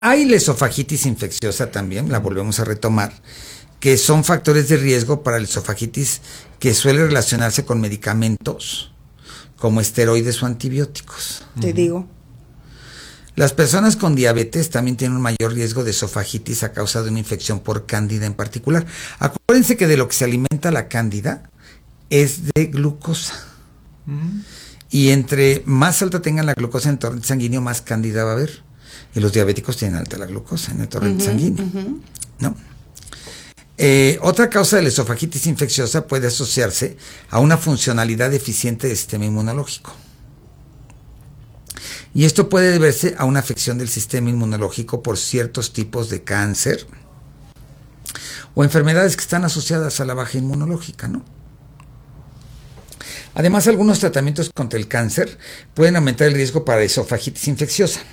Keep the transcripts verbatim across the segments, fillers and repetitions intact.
Hay la esofagitis infecciosa también, la volvemos a retomar, que son factores de riesgo para la esofagitis que suele relacionarse con medicamentos como esteroides o antibióticos. Te uh-huh. digo. Las personas con diabetes también tienen un mayor riesgo de esofagitis a causa de una infección por cándida en particular. Acuérdense que de lo que se alimenta la cándida es de glucosa. Uh-huh. Y entre más alta tengan la glucosa en el torrente sanguíneo, más cándida va a haber. Y los diabéticos tienen alta la glucosa en el torrente uh-huh, sanguíneo. Uh-huh. ¿No? Eh, otra causa de la esofagitis infecciosa puede asociarse a una funcionalidad deficiente del sistema inmunológico. Y esto puede deberse a una afección del sistema inmunológico por ciertos tipos de cáncer o enfermedades que están asociadas a la baja inmunológica, ¿no? Además, algunos tratamientos contra el cáncer pueden aumentar el riesgo para esofagitis infecciosa.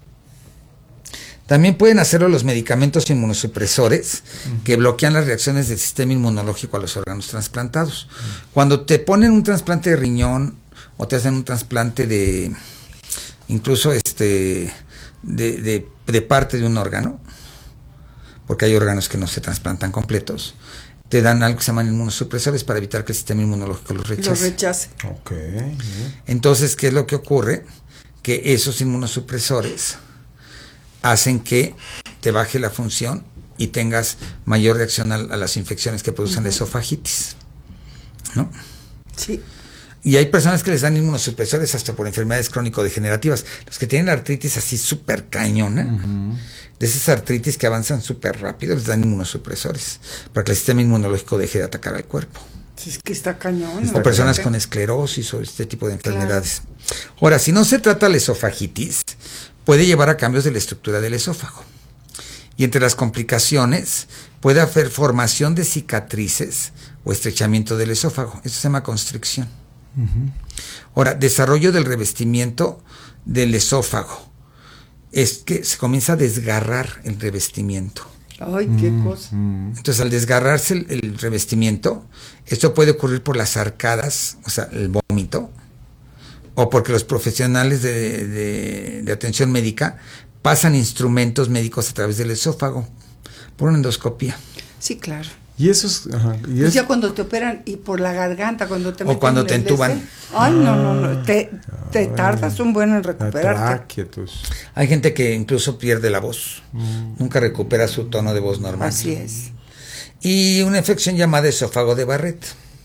También pueden hacerlo los medicamentos inmunosupresores que bloquean las reacciones del sistema inmunológico a los órganos trasplantados. Cuando te ponen un trasplante de riñón o te hacen un trasplante de, incluso este, de, de, de parte de un órgano, porque hay órganos que no se trasplantan completos, te dan algo que se llaman inmunosupresores para evitar que el sistema inmunológico los rechace. Los rechace. Okay. Entonces, ¿qué es lo que ocurre? Que esos inmunosupresores hacen que te baje la función y tengas mayor reacción a, a las infecciones que producen uh-huh. la esofagitis, ¿no? Sí. Y hay personas que les dan inmunosupresores hasta por enfermedades crónico-degenerativas. Los que tienen artritis así súper cañona, uh-huh. de esas artritis que avanzan súper rápido, les dan inmunosupresores para que el sistema inmunológico deje de atacar al cuerpo. Sí, es que está cañón. O personas con esclerosis o este tipo de enfermedades. Claro. Ahora, si no se trata la esofagitis, puede llevar a cambios de la estructura del esófago. Y entre las complicaciones puede haber formación de cicatrices o estrechamiento del esófago. Esto se llama constricción. Uh-huh. Ahora, desarrollo del revestimiento del esófago. Es que se comienza a desgarrar el revestimiento. Ay, qué uh-huh. cosa. Entonces, al desgarrarse el, el revestimiento, esto puede ocurrir por las arcadas, o sea, el vómito, o porque los profesionales de, de, de atención médica pasan instrumentos médicos a través del esófago por una endoscopía. Sí, claro. Y eso es... Ajá, y pues es, ya cuando te operan y por la garganta, cuando te o cuando te entuban. Este, ay, no, no, no, te, te tardas un buen en recuperarte. Hay gente que incluso pierde la voz, mm. nunca recupera su tono de voz normal. Así es. Y una infección llamada esófago de Barrett,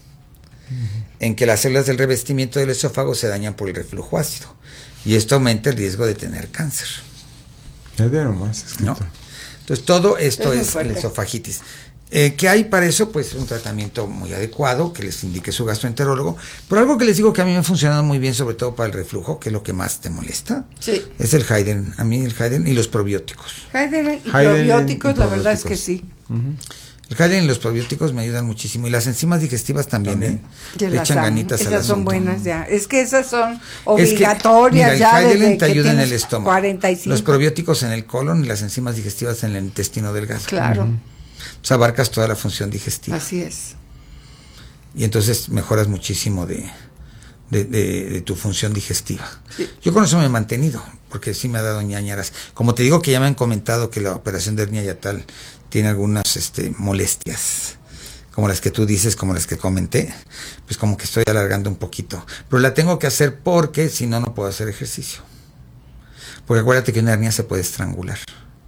en que las células del revestimiento del esófago se dañan por el reflujo ácido y esto aumenta el riesgo de tener cáncer. Ya de nomás escrito. ¿No? Entonces todo esto es, es la esofagitis. Eh, ¿Qué hay para eso? Pues un tratamiento muy adecuado que les indique su gastroenterólogo, pero algo que les digo que a mí me ha funcionado muy bien, sobre todo para el reflujo, que es lo que más te molesta, sí. es el Hayden, a mí el Hayden y los probióticos. Hayden y Hayden probióticos, y la verdad es que sí. Uh-huh. El Hayden y los probióticos me ayudan muchísimo. Y las enzimas digestivas también, ¿eh? Le echan ganitas al asunto. Esas son buenas ya. Es que esas son es obligatorias que, mira, ya. El Hayden desde te ayuda en el estómago. estómago. cuarenta y cinco. Los probióticos en el colon y las enzimas digestivas en el intestino delgado. Claro. Uh-huh. Pues abarcas toda la función digestiva. Así es. Y entonces mejoras muchísimo de, de, de, de tu función digestiva. Sí. Yo con eso me he mantenido, porque sí me ha dado ñañaras. Como te digo que ya me han comentado que la operación de hernia yatal tiene algunas este, molestias, como las que tú dices, como las que comenté, pues como que estoy alargando un poquito. Pero la tengo que hacer porque si no, no puedo hacer ejercicio. Porque acuérdate que una hernia se puede estrangular.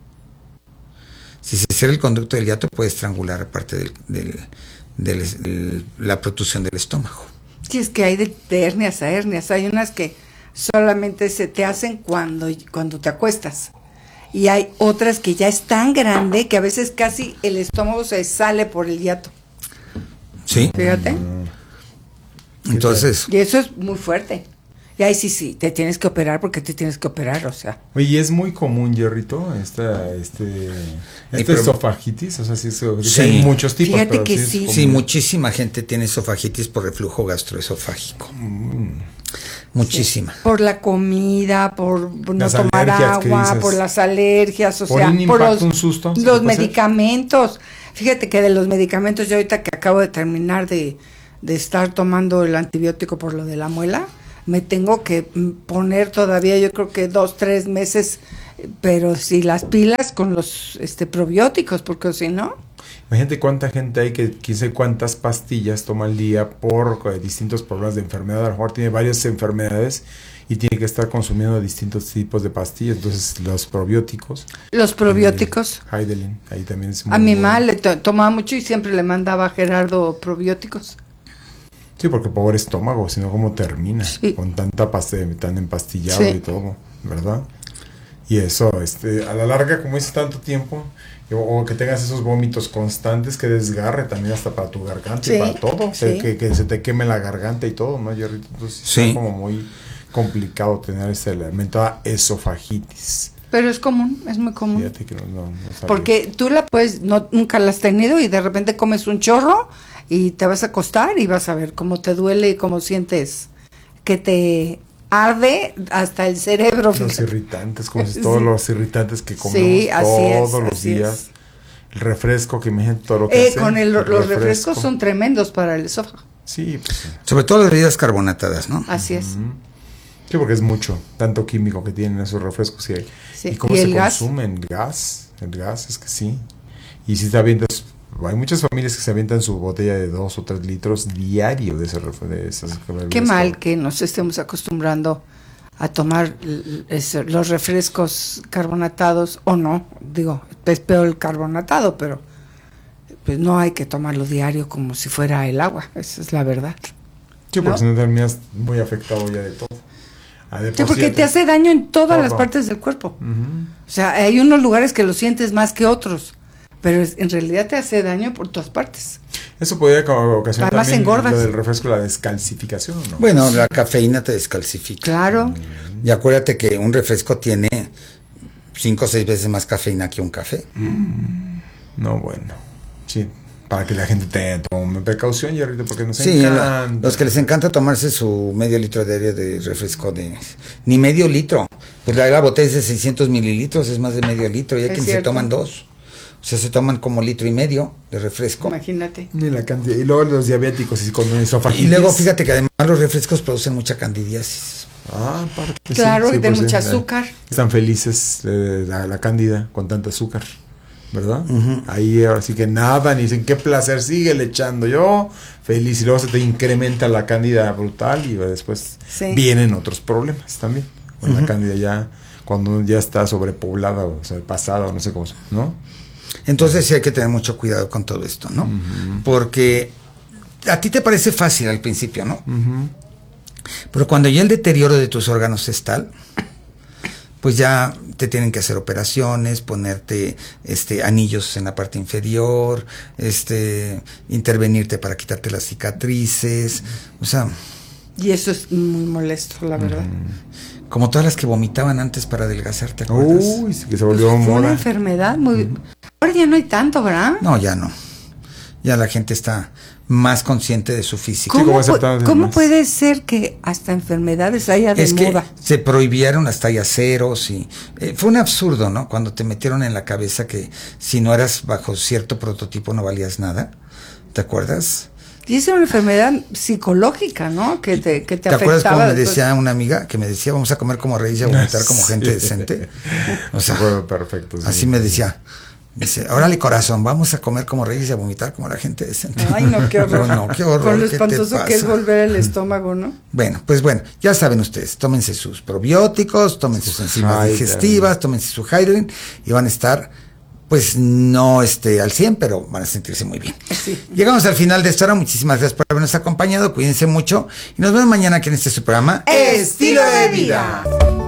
Si se cierra el conducto del hiato, puede estrangular aparte del, del, del, del, la protrusión del estómago. Sí, es que hay de, de hernias a hernias. Hay unas que solamente se te hacen cuando, cuando te acuestas. Y hay otras que ya es tan grande que a veces casi el estómago se sale por el hiato. Sí. Fíjate. Entonces. Y eso es muy fuerte. Y ahí sí, sí, te tienes que operar porque te tienes que operar, o sea. Oye, es muy común, Jerrito, esta, este, esta esofagitis, o sea, sí, so, sí. Hay muchos tipos. Fíjate pero que sí. Sí, sí, muchísima gente tiene esofagitis por reflujo gastroesofágico. Mm. Muchísima. Sí. Por la comida, por no las tomar agua, por las alergias, o por sea, un por impacto, los, un susto, los medicamentos. Ser? Fíjate que de los medicamentos, yo ahorita que acabo de terminar de, de estar tomando el antibiótico por lo de la muela, me tengo que poner todavía, yo creo que dos, tres meses pero si las pilas con los este probióticos, porque si no... Imagínate cuánta gente hay que quién sabe cuántas pastillas toma al día por eh, distintos problemas de enfermedad. A lo mejor tiene varias enfermedades y tiene que estar consumiendo distintos tipos de pastillas. Entonces, los probióticos. Los probióticos. Eh, Heidelin, ahí también es muy A mi bueno. mamá le to- tomaba mucho y siempre le mandaba a Gerardo probióticos. Sí, porque pobre estómago, sino cómo termina Sí. con tanta pasta, tan empastillado Sí. y todo, ¿verdad? Y eso, este, a la larga, como es tanto tiempo, o, o que tengas esos vómitos constantes, que desgarre también hasta para tu garganta Sí, y para todo, sí. que, que, que se te queme la garganta y todo, ¿no, Jerry? Entonces, Sí. es como muy complicado tener esta lamentada esofagitis. Pero es común, es muy común. Fíjate que no, no, no sabía. Porque tú la puedes, no, nunca la has tenido y de repente comes un chorro y te vas a acostar y vas a ver cómo te duele y cómo sientes que te arde hasta el cerebro. Los fíjate. irritantes, como si Sí. todos los irritantes que comemos Sí, así es, todos los así días. es. El refresco, que imagínate todo lo que Eh, hace, con el, el los refresco. refrescos son tremendos para el esófago. Sí, pues sí. Sobre todo las bebidas carbonatadas, ¿no? Así es. Ujú. Sí, porque es mucho, tanto químico que tienen esos refrescos. Y, Sí. ¿y cómo ¿Y se el gas? consumen? Gas, el gas, es que sí. Y si te avientas, hay muchas familias que se avientan su botella de dos o tres litros diario de, ese refre- de esas bebidas. Qué mal que nos estemos acostumbrando a tomar l- ese- los refrescos carbonatados o no. Digo, es peor el carbonatado, pero pues no hay que tomarlo diario como si fuera el agua. Esa es la verdad. Sí, porque ¿no? si no terminas muy afectado ya de todo. Ah, de Sí, por porque sí te hace daño en todas todo. las partes del cuerpo. Ujú. O sea, hay unos lugares que lo sientes más que otros, pero es- en realidad te hace daño por todas partes. Eso podría co- ocasionar Además, también engordas. lo del refresco, la descalcificación, ¿no? Bueno, la cafeína te descalcifica. Claro. Y acuérdate que un refresco tiene cinco o seis veces más cafeína que un café. No, bueno. Sí, para que la gente te tome precaución, y ahorita porque nos Sí, la- encanta. los que les encanta tomarse su medio litro diario de refresco de... Ni medio litro. Pues la, la botella es de seiscientos mililitros, es más de medio litro. Y hay Es quienes se cierto. toman dos. O sea, se toman como litro y medio de refresco. Imagínate. Ni la cantidad. Y luego los diabéticos y con esofagitis. Y luego fíjate que además los refrescos producen mucha candidiasis. Ah, aparte. sí, Claro, sí, y tiene pues, mucho sí, azúcar. Están felices eh, la, la cándida con tanta azúcar, ¿verdad? Ahí ahora sí que nada, ni dicen qué placer, sigue le echando yo, feliz. Y luego se te incrementa la cándida brutal y después Sí. vienen otros problemas también. Con la cándida ya, cuando ya está sobrepoblada o sobrepasada o no sé cómo, ¿no? Entonces sí hay que tener mucho cuidado con todo esto, ¿no? Porque a ti te parece fácil al principio, ¿no? Ujú. Pero cuando ya el deterioro de tus órganos es tal, pues ya te tienen que hacer operaciones, ponerte este anillos en la parte inferior, este intervenirte para quitarte las cicatrices, o sea, Y eso es muy molesto, la verdad. como todas las que vomitaban antes para adelgazar, ¿te acuerdas? Uy, sí que se Pues volvió fue una mora. enfermedad muy... Ahora ya no hay tanto, ¿verdad? No, ya no. Ya la gente está más consciente de su físico. Sí, ¿Cómo, como pu- aceptamos cómo demás. puede ser que hasta enfermedades haya de Es que moda? se prohibieron las tallas ceros y eh, fue un absurdo, ¿no? Cuando te metieron en la cabeza que si no eras bajo cierto prototipo no valías nada. ¿Te acuerdas? Y es una enfermedad psicológica, ¿no? Que te, que te, ¿Te acuerdas afectaba. cómo me después. decía una amiga que me decía vamos a comer como reyes y a vomitar como gente Sí. decente? O sea, Fue perfecto. sí. así me decía. Dice, órale corazón, vamos a comer como reyes y a vomitar como la gente decente. Ay, no, qué horror. No, no, qué horror. Con lo ¿qué te espantoso que es pasa? volver el estómago, ¿no? Bueno, pues bueno, ya saben ustedes, tómense sus probióticos, tomen sus enzimas Heidelin. digestivas, tómense su Heidelin y van a estar, pues no este, al cien, pero van a sentirse muy bien. Sí. Llegamos al final de esta hora, muchísimas gracias por habernos acompañado, cuídense mucho y nos vemos mañana aquí en este su programa Estilo de vida.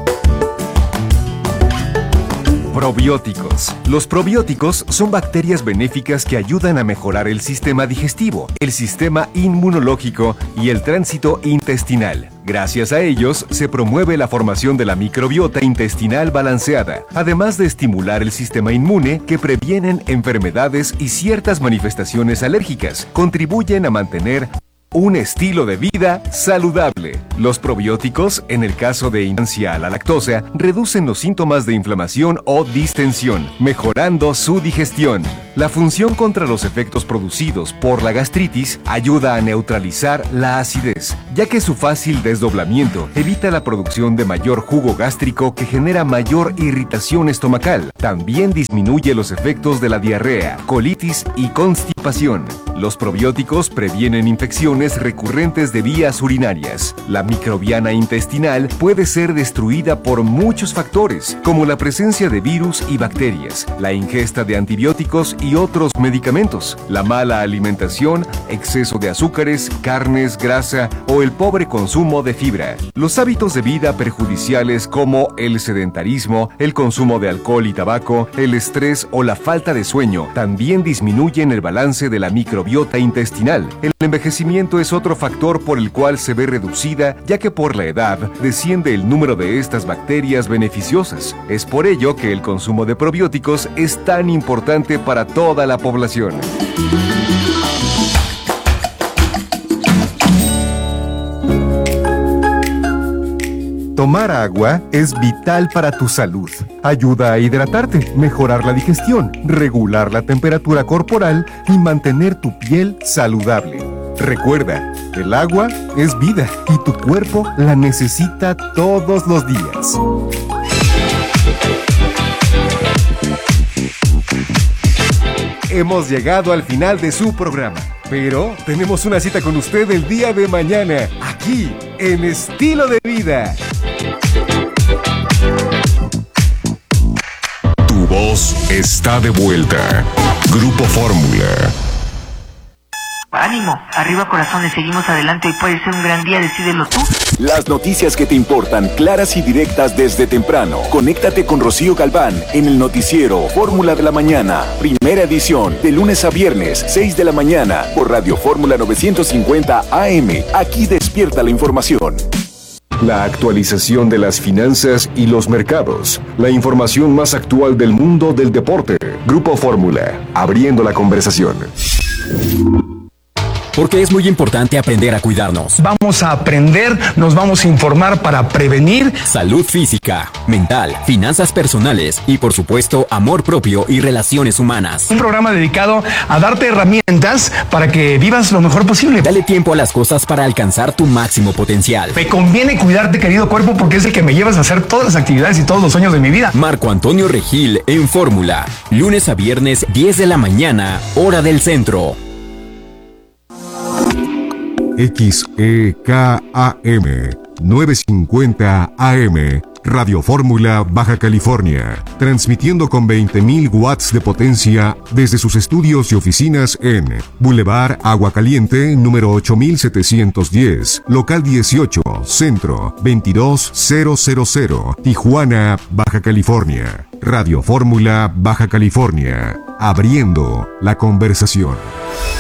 Probióticos. Los probióticos son bacterias benéficas que ayudan a mejorar el sistema digestivo, el sistema inmunológico y el tránsito intestinal. Gracias a ellos, se promueve la formación de la microbiota intestinal balanceada, además de estimular el sistema inmune que previenen enfermedades y ciertas manifestaciones alérgicas. Contribuyen a mantener un estilo de vida saludable. Los probióticos, en el caso de intolerancia a la lactosa, reducen los síntomas de inflamación o distensión, mejorando su digestión. La función contra los efectos producidos por la gastritis ayuda a neutralizar la acidez, ya que su fácil desdoblamiento evita la producción de mayor jugo gástrico que genera mayor irritación estomacal. También disminuye los efectos de la diarrea, colitis y constipación. Los probióticos previenen infecciones recurrentes de vías urinarias. La microbiana intestinal puede ser destruida por muchos factores, como la presencia de virus y bacterias, la ingesta de antibióticos y otros medicamentos, la mala alimentación, exceso de azúcares, carnes, grasa o el pobre consumo de fibra. Los hábitos de vida perjudiciales como el sedentarismo, el consumo de alcohol y tabaco, el estrés o la falta de sueño también disminuyen el balance de la microbiota intestinal. El envejecimiento es otro factor por el cual se ve reducida, ya que por la edad desciende el número de estas bacterias beneficiosas. Es por ello que el consumo de probióticos es tan importante para toda la población. Tomar agua es vital para tu salud. Ayuda a hidratarte, mejorar la digestión, regular la temperatura corporal y mantener tu piel saludable. Recuerda, el agua es vida y tu cuerpo la necesita todos los días. Hemos llegado al final de su programa, pero tenemos una cita con usted el día de mañana, aquí en Estilo de Vida. Tu voz está de vuelta. Grupo Fórmula. Ánimo, arriba corazones, seguimos adelante, hoy puede ser un gran día, decídelo tú. Las noticias que te importan, claras y directas desde temprano. Conéctate con Rocío Galván en el noticiero Fórmula de la Mañana, primera edición, de lunes a viernes, seis de la mañana, por Radio Fórmula novecientos cincuenta A M. Aquí despierta la información. La actualización de las finanzas y los mercados. La información más actual del mundo del deporte. Grupo Fórmula, abriendo la conversación. Porque es muy importante aprender a cuidarnos. Vamos a aprender, nos vamos a informar para prevenir. Salud física, mental, finanzas personales y, por supuesto, amor propio y relaciones humanas. Un programa dedicado a darte herramientas para que vivas lo mejor posible. Dale tiempo a las cosas para alcanzar tu máximo potencial. Me conviene cuidarte, querido cuerpo, porque es el que me llevas a hacer todas las actividades y todos los sueños de mi vida. Marco Antonio Regil en Fórmula. Lunes a viernes, diez de la mañana, hora del centro. X E K A M novecientos cincuenta A M, Radio Fórmula, Baja California, transmitiendo con veinte mil watts de potencia desde sus estudios y oficinas en Boulevard Agua Caliente, número ocho mil setecientos diez, local dieciocho, Centro, veintidós mil, Tijuana, Baja California. Radio Fórmula, Baja California, abriendo la conversación.